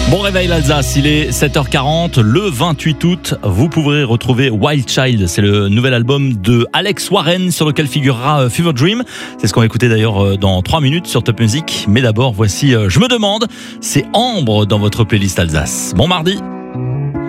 Bon réveil l'Alsace, il est 7h40, le 28 août, vous pourrez retrouver Wild Child, c'est le nouvel album de Alex Warren sur lequel figurera Fever Dream. C'est ce qu'on va écouter d'ailleurs dans 3 minutes sur Top Music. Mais d'abord, voici Je me demande, c'est Ambre dans votre playlist Alsace. Bon mardi.